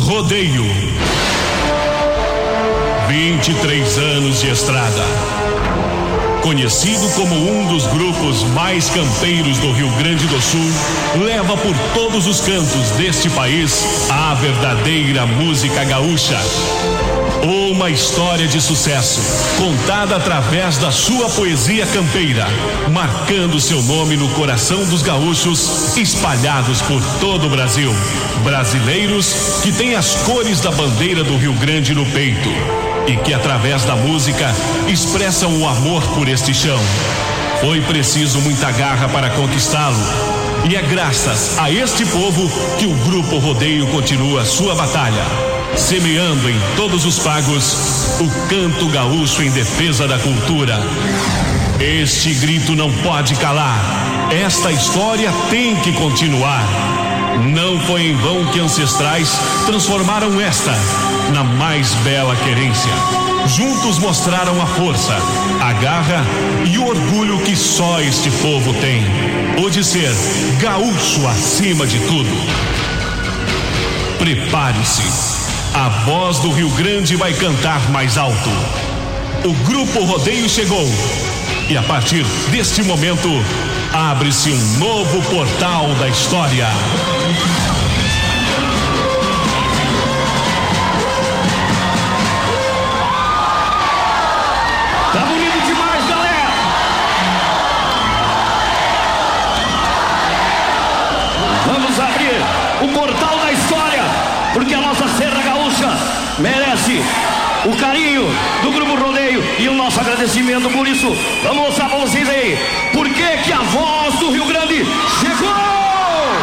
Rodeio. 23 anos de estrada. Conhecido como um dos grupos mais campeiros do Rio Grande do Sul, leva por todos os cantos deste país a verdadeira música gaúcha. Uma história de sucesso, contada através da sua poesia campeira, marcando seu nome no coração dos gaúchos espalhados por todo o Brasil. Brasileiros que têm as cores da bandeira do Rio Grande no peito e que, através da música, expressam o amor por este chão. Foi preciso muita garra para conquistá-lo, e é graças a este povo que o Grupo Rodeio continua sua batalha, semeando em todos os pagos o canto gaúcho em defesa da cultura. Este grito não pode calar. Esta história tem que continuar. Não foi em vão que ancestrais transformaram esta na mais bela querência. Juntos mostraram a força, a garra e o orgulho que só este povo tem, o de ser gaúcho acima de tudo. Prepare-se, a voz do Rio Grande vai cantar mais alto. O Grupo Rodeio chegou, e a partir deste momento abre-se um novo portal da história. Tá bonito demais, galera! Vamos abrir o portal da história, porque a nossa Serra Gaúcha merece o carinho do Grupo Rodeio e o nosso agradecimento por isso. Vamos mostrar pra vocês aí por que a voz do Rio Grande chegou!